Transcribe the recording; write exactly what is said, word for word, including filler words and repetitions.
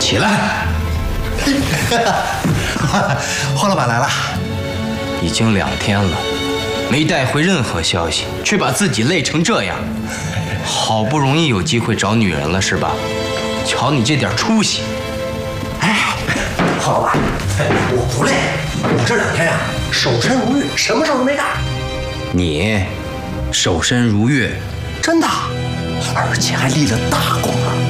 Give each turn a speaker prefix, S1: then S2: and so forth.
S1: 起来！
S2: 黄老板来了，
S1: 已经两天了，没带回任何消息，却把自己累成这样。好不容易有机会找女人了是吧？瞧你这点出息！
S2: 哎，黄老板，哎，我不累，我这两天呀、啊、守身如玉，什么事都没干。
S1: 你守身如玉，
S2: 真的，而且还立了大功。